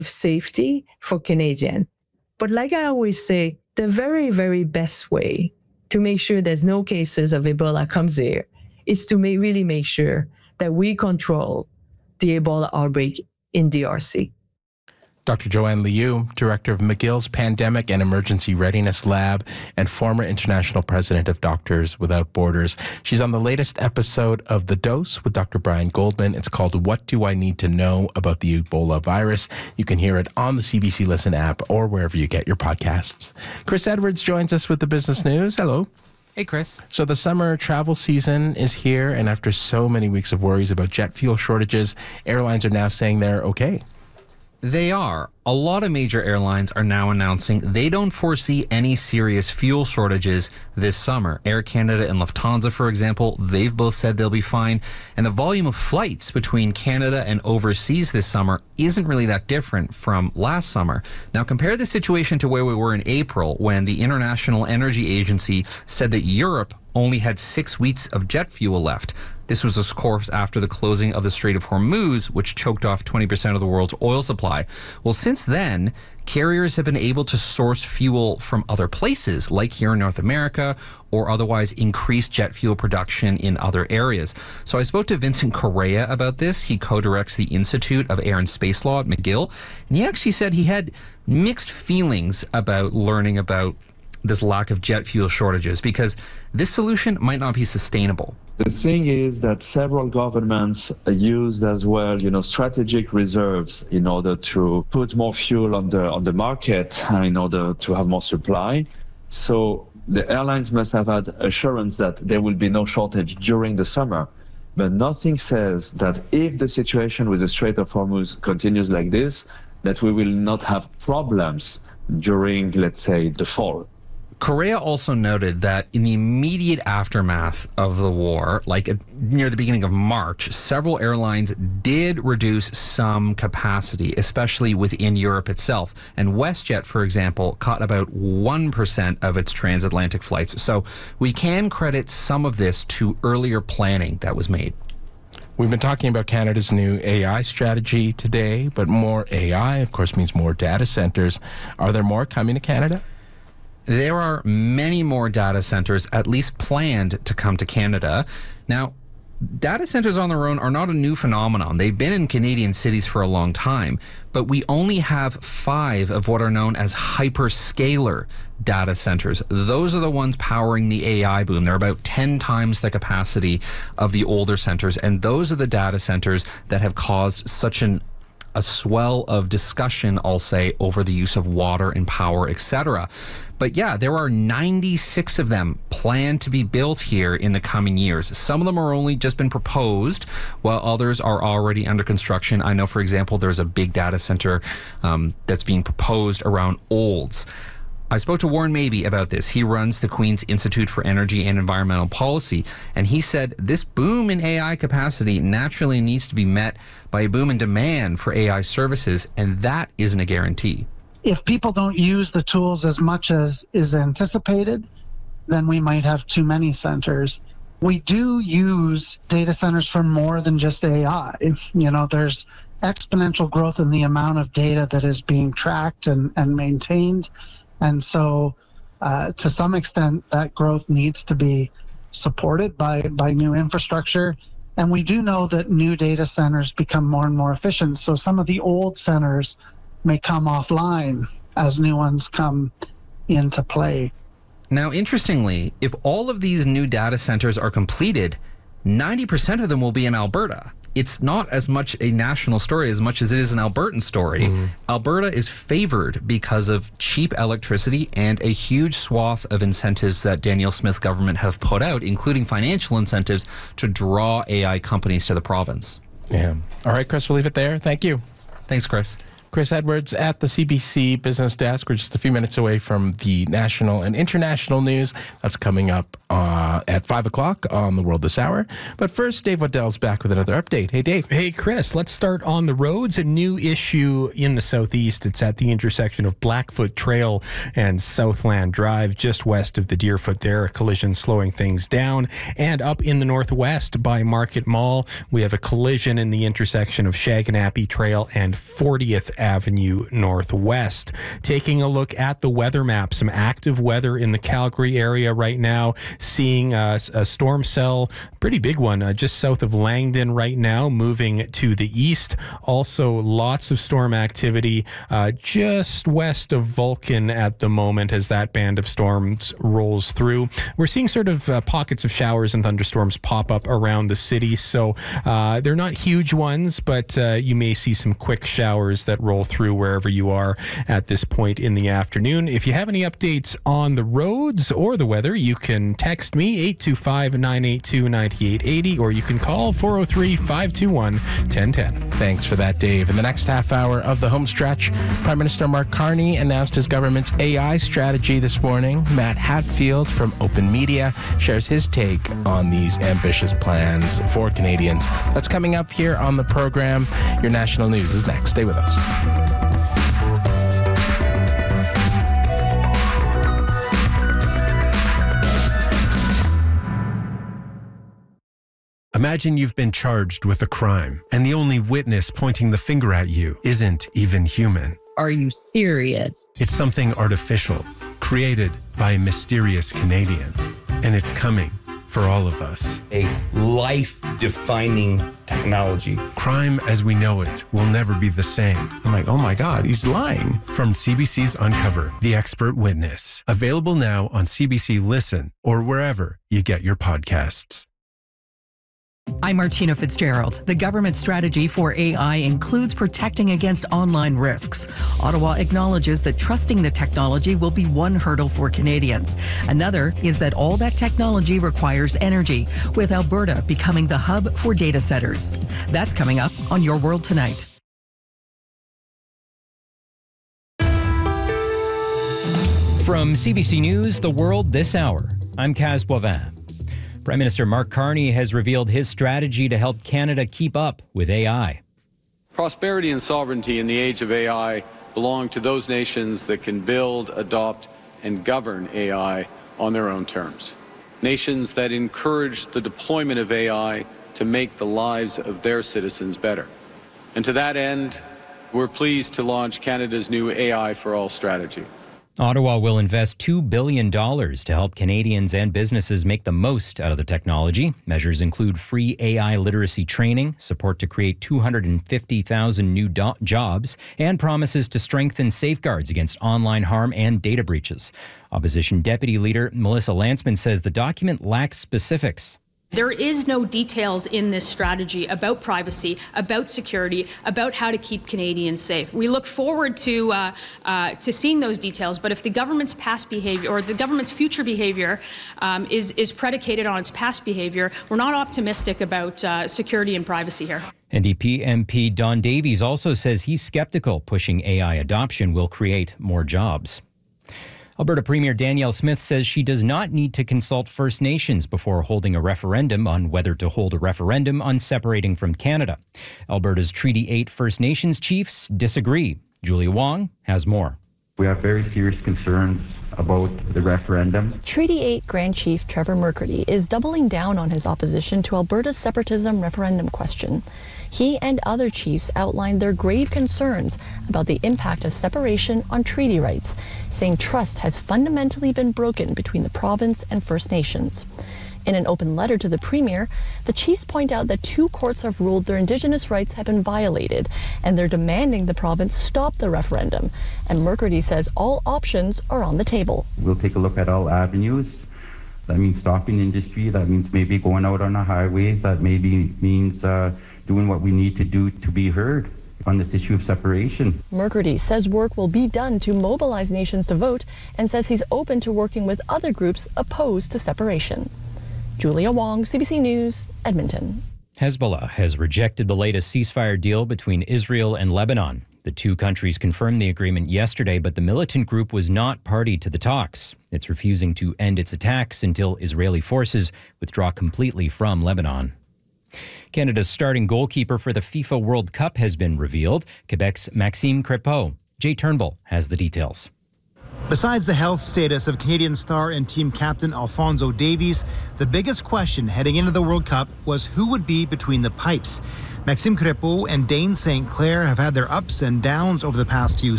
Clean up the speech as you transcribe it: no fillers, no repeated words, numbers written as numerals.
safety for Canadians. But like I always say, the very, very best way to make sure there's no cases of Ebola comes here is to really make sure that we control the Ebola outbreak in DRC. Dr. Joanne Liu, director of McGill's Pandemic and Emergency Readiness Lab and former international president of Doctors Without Borders. She's on the latest episode of The Dose with Dr. Brian Goldman. It's called What Do I Need to Know About the Ebola Virus? You can hear it on the CBC Listen app or wherever you get your podcasts. Chris Edwards joins us with the business news. Hello. Hey, Chris. So the summer travel season is here, and after so many weeks of worries about jet fuel shortages, airlines are now saying they're okay. They are. A lot of major airlines are now announcing they don't foresee any serious fuel shortages this summer. Air Canada and Lufthansa, for example, they've both said they'll be fine. And the volume of flights between Canada and overseas this summer isn't really that different from last summer. Now, compare the situation to where we were in April when the International Energy Agency said that Europe only had 6 weeks of jet fuel left. This was, of course, after the closing of the Strait of Hormuz, which choked off 20% of the world's oil supply. Well, since then, carriers have been able to source fuel from other places, like here in North America, or otherwise increase jet fuel production in other areas. So I spoke to Vincent Correa about this. He co-directs the Institute of Air and Space Law at McGill, and he actually said he had mixed feelings about learning about this lack of jet fuel shortages because this solution might not be sustainable. The thing is that several governments used as well, strategic reserves in order to put more fuel on the market in order to have more supply. So the airlines must have had assurance that there will be no shortage during the summer. But nothing says that if the situation with the Strait of Hormuz continues like this, that we will not have problems during, let's say, the fall. Correa also noted that in the immediate aftermath of the war, like near the beginning of March, several airlines did reduce some capacity, especially within Europe itself. And WestJet, for example, cut about 1% of its transatlantic flights. So we can credit some of this to earlier planning that was made. We've been talking about Canada's new AI strategy today, but more AI, of course, means more data centers. Are there more coming to Canada? There are many more data centers, at least planned to come to Canada. Now, data centers on their own are not a new phenomenon. They've been in Canadian cities for a long time, but we only have 5 of what are known as hyperscaler data centers. Those are the ones powering the AI boom. They're about 10 times the capacity of the older centers, and those are the data centers that have caused such a swell of discussion, I'll say, over the use of water and power, etc. But yeah, there are 96 of them planned to be built here in the coming years. Some of them are only just been proposed, while others are already under construction. I know, for example, there's a big data center that's being proposed around Olds. I spoke to Warren Mabey about this. He runs the Queen's Institute for Energy and Environmental Policy, and he said this boom in AI capacity naturally needs to be met by a boom in demand for AI services, and that isn't a guarantee. If people don't use the tools as much as is anticipated, then we might have too many centers. We do use data centers for more than just AI. There's exponential growth in the amount of data that is being tracked and maintained. And so to some extent, that growth needs to be supported by new infrastructure. And we do know that new data centers become more and more efficient. So some of the old centers may come offline as new ones come into play. Now, interestingly, if all of these new data centers are completed, 90% of them will be in Alberta. It's not as much a national story as much as it is an Albertan story. Alberta is favored because of cheap electricity and a huge swath of incentives that Danielle Smith's government have put out, including financial incentives to draw AI companies to the province. Yeah. All right, Chris, we'll leave it there. Thank you. Thanks, Chris. Chris Edwards at the CBC Business Desk. We're just a few minutes away from the national and international news that's coming up at 5 o'clock on The World This Hour. But first, Dave Waddell's back with another update. Hey, Dave. Hey, Chris. Let's start on the roads. A new issue in the southeast. It's at the intersection of Blackfoot Trail and Southland Drive, just west of the Deerfoot there. A collision slowing things down. And up in the northwest by Market Mall, we have a collision in the intersection of Shaganappy Trail and 40th Avenue Northwest. Taking a look at the weather map, some active weather in the Calgary area right now. Seeing a storm cell, pretty big one, just south of Langdon right now, moving to the east. Also, lots of storm activity just west of Vulcan at the moment as that band of storms rolls through. We're seeing sort of pockets of showers and thunderstorms pop up around the city, so they're not huge ones, but you may see some quick showers that roll through wherever you are at this point in the afternoon. If you have any updates on the roads or the weather, you can text me 825-982-9880, or you can call 403-521-1010. Thanks for that, Dave. In the next half hour of the home stretch, Prime Minister Mark Carney announced his government's AI strategy this morning. Matt Hatfield from Open Media shares his take on these ambitious plans for Canadians. That's coming up here on the program. Your national news is next. Stay with us. Imagine you've been charged with a crime, and the only witness pointing the finger at you isn't even human. Are you serious? It's something artificial, created by a mysterious Canadian, and it's coming for all of us. A life-defining technology. Crime as we know it will never be the same. I'm like, oh my God, he's lying. From CBC's Uncover, The Expert Witness. Available now on CBC Listen or wherever you get your podcasts. I'm Martina Fitzgerald. The government strategy for AI includes protecting against online risks. Ottawa acknowledges that trusting the technology will be one hurdle for Canadians. Another is that all that technology requires energy, with Alberta becoming the hub for data centers. That's coming up on Your World Tonight. From CBC News, The World This Hour, I'm Kaz Boivin. Prime Minister Mark Carney has revealed his strategy to help Canada keep up with AI. Prosperity and sovereignty in the age of AI belong to those nations that can build, adopt, and govern AI on their own terms. Nations that encourage the deployment of AI to make the lives of their citizens better. And to that end, we're pleased to launch Canada's new AI for All strategy. Ottawa will invest $2 billion to help Canadians and businesses make the most out of the technology. Measures include free AI literacy training, support to create 250,000 new jobs, and promises to strengthen safeguards against online harm and data breaches. Opposition Deputy Leader Melissa Lantsman says the document lacks specifics. There is no details in this strategy about privacy, about security, about how to keep Canadians safe. We look forward to seeing those details, but if the government's past behavior or the government's future behavior is predicated on its past behavior, we're not optimistic about security and privacy here. NDP MP Don Davies also says he's skeptical pushing AI adoption will create more jobs. Alberta Premier Danielle Smith says she does not need to consult First Nations before holding a referendum on whether to hold a referendum on separating from Canada. Alberta's Treaty 8 First Nations chiefs disagree. Julia Wong has more. We have very serious concerns about the referendum. Treaty 8 Grand Chief Trevor McCurdy is doubling down on his opposition to Alberta's separatism referendum question. He and other chiefs outlined their grave concerns about the impact of separation on treaty rights, saying trust has fundamentally been broken between the province and First Nations. In an open letter to the Premier, the chiefs point out that 2 courts have ruled their Indigenous rights have been violated, and they're demanding the province stop the referendum. And McCurdy says all options are on the table. We'll take a look at all avenues. That means stopping industry. That means maybe going out on the highways. That maybe means doing what we need to do to be heard on this issue of separation. McCurdy says work will be done to mobilize nations to vote and says he's open to working with other groups opposed to separation. Julia Wong, CBC News, Edmonton. Hezbollah has rejected the latest ceasefire deal between Israel and Lebanon. The two countries confirmed the agreement yesterday, but the militant group was not party to the talks. It's refusing to end its attacks until Israeli forces withdraw completely from Lebanon. Canada's starting goalkeeper for the FIFA World Cup has been revealed. Quebec's Maxime Crépeau. Jay Turnbull has the details. Besides the health status of Canadian star and team captain Alphonso Davies, the biggest question heading into the World Cup was who would be between the pipes. Maxime Crépeau and Dayne St. Clair have had their ups and downs over the past few